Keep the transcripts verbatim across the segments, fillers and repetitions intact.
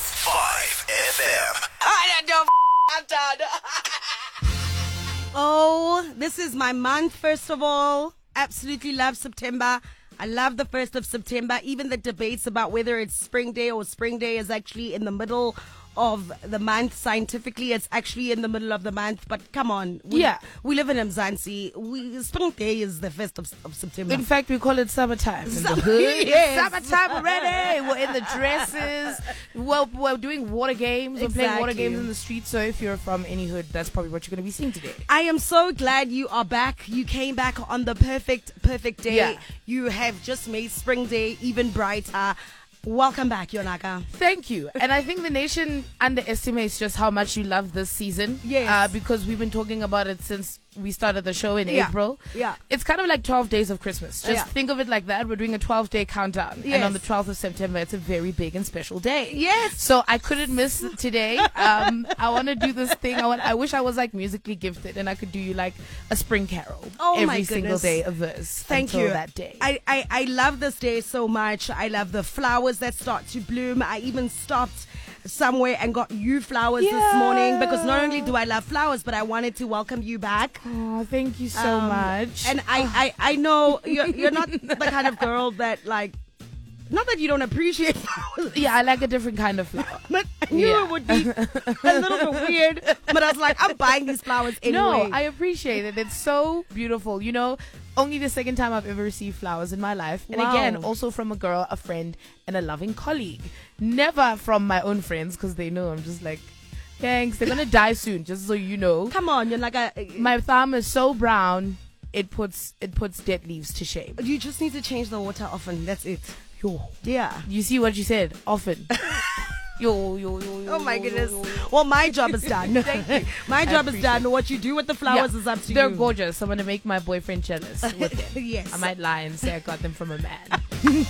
five F M. I don't I'm done. Oh, this is my month, first of all. Absolutely love September. I love the first of September. Even the debates about whether it's spring day or spring day is actually in the middle of the month. Scientifically, it's actually in the middle of the month. But come on. We, Yeah. We live in Mzansi. We, spring day is the first of, of September. In fact, we call it summertime. In Summer- the hood. yes. Summertime already. We're in the dresses. Well, we're doing water games. We're playing water Exactly. games in the street. So if you're from any hood, that's probably what you're going to be seeing today. I am so glad you are back. You came back on the perfect, perfect day. Yeah. You have just made spring day even brighter. Welcome back, Yonaka. Thank you. And I think the nation underestimates just how much you love this season. Yes. Uh, because we've been talking about it since we started the show in Yeah. April. Yeah. It's kind of like twelve days of Christmas. Just Yeah. think of it like that. We're doing a twelve-day countdown. And Yes. on the twelfth of September, it's a very big and special day. Yes. So I couldn't miss today. Um, I want to do this thing. I want. I wish I was like musically gifted and I could do you like a spring carol Oh, every my single goodness. day of verse. Thank until you. that day. I, I, I love this day so much. I love the flowers that start to bloom. I even stopped somewhere and got you flowers this Yeah. morning because not only do I love flowers, but I wanted to welcome you back. Oh, thank you so Um, much. And I, I, I know you're, you're not the kind of girl that like, not that you don't appreciate flowers, yeah, I like a different kind of flower. but I knew Yeah. it would be a little bit weird. But I was like, I'm buying these flowers anyway. No, I appreciate it. It's so beautiful. You know, only the second time I've ever received flowers in my life. And Wow. again, also from a girl, a friend, and a loving colleague. Never from my own friends because they know I'm just like, thanks. They're going to die soon, just so you know. Come on, you're like a. My thumb is so brown, it puts it puts dead leaves to shame. You just need to change the water often. That's it. Yo. Yeah. You see what you said? Often. Yo, yo, yo, yo. Oh my yo, goodness. yo, yo. Well, my job is done. Thank you. My I job is appreciate done. What you do with the flowers Yeah. is up to They're you. gorgeous. I'm going to make my boyfriend jealous with them. Yes. I might lie and say I got them from a man.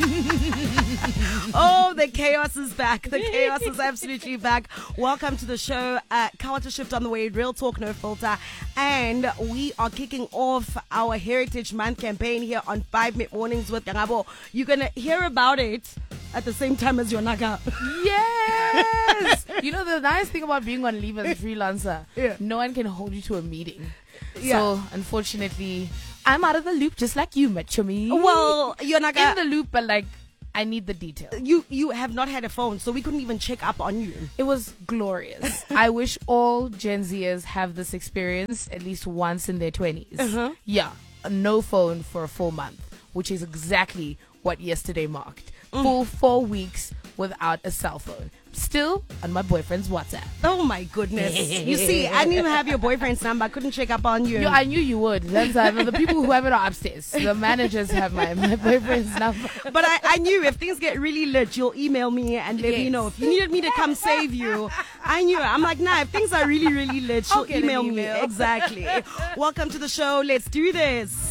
Oh, the chaos is back. The chaos is absolutely back. Welcome to the show. Uh, Culture Shift on the way. Real talk, no filter. And we are kicking off our Heritage Month campaign here on five Mid Mornings with Yangabo. You're going to hear about it at the same time as Yonaka. Yes! You know, the nice thing about being on leave as a freelancer, Yeah. no one can hold you to a meeting. Yeah. So, unfortunately, I'm out of the loop just like you, Machumi. Well, in Yonaka, the loop, but like, I need the details. you, you have not had a phone, so we couldn't even check up on you. It was glorious. I wish all Gen Zers have this experience at least once in their twenties. Uh-huh. Yeah, no phone for a full month, which is exactly what yesterday marked. Mm. Full four weeks without a cell phone. Still on my boyfriend's WhatsApp. Oh my goodness. You see, I didn't even have your boyfriend's number. I couldn't check up on you. Yo, I knew you would. That's, uh, the people who have it are upstairs. The managers have my, my boyfriend's number. But I, I knew if things get really lit, you'll email me and let me Yes. know. If you needed me to come save you, I knew. I'm like, nah, if things are really, really lit, she'll I'll get an email me. email. Exactly. Welcome to the show. Let's do this.